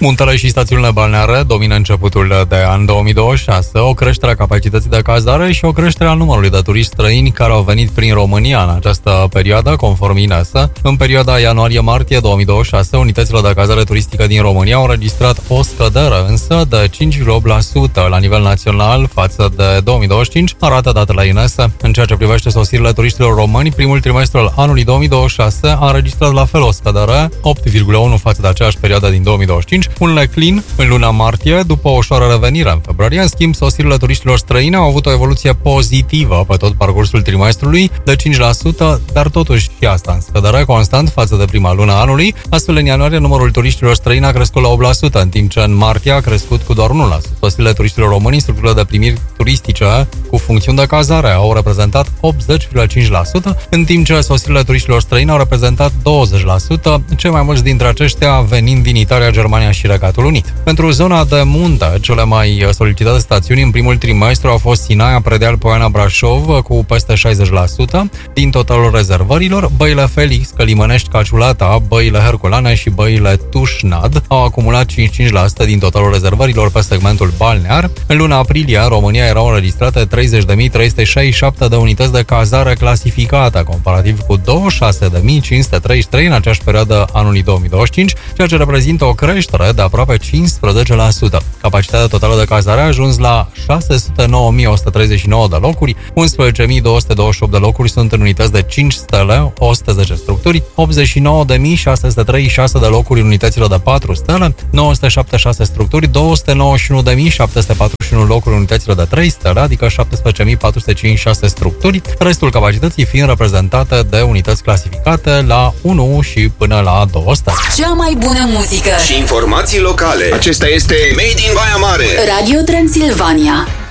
Muntele și stațiunile balneare domină începutul de an 2026, o creștere a capacității de cazare și o creștere a numărului de turiști străini care au venit prin România în această perioadă, conform INESA. În perioada ianuarie-martie 2026, unitățile de cazare turistică din România au înregistrat o scădere, însă de 5,8% la nivel național față de 2025, arată datele INESA. În ceea ce privește sosirile turiștilor români, primul trimestru al anului 2026 a înregistrat la fel o scădere, 8,1% față de aceeași perioadă din 2025, un declin în luna martie, după o ușoară revenire în februarie. În schimb, sosirile turiștilor străini au avut o evoluție pozitivă pe tot parcursul trimestrului de 5%, dar totuși și asta în scădere constant față de prima lună a anului. Astfel, în ianuarie, numărul turiștilor străini a crescut la 8%, în timp ce în martie a crescut cu doar 1%. Sosirile turiștilor români în structurile de primiri turistice cu funcțiuni de cazare au reprezentat 80,5%, în timp ce sosirile turiștilor străini au reprezentat 20%, cei mai mulți dintre aceștia venind din Italia, Germania și Regatul Unit. Pentru zona de munte, cele mai solicitate stațiuni în primul trimestru au fost Sinaia, Predeal, Poiana, Brașov, cu peste 60% din totalul rezervărilor. Băile Felix, Călimănești, Caciulata, Băile Herculane și Băile Tușnad au acumulat 55% din totalul rezervărilor pe segmentul balnear. În luna aprilie, în România erau înregistrate 30.367 de unități de cazare clasificate, comparativ cu 26.533 în aceeași perioadă anului 2025, ceea ce reprezintă o creștere de aproape 15%. Capacitatea totală de cazare a ajuns la 609.139 de locuri, 11.228 de locuri sunt în unități de 5 stele, 110 structuri, 89.636 de locuri în unitățile de 4 stele, 976 structuri, 291.741 locuri în unitățile de 3 stele, adică 17.456 structuri, restul capacității fiind reprezentate de unități clasificate la 1 și până la 2 stele. Cea mai bună muzică și informații locale. Acesta este Made in Baia Mare. Radio Transilvania.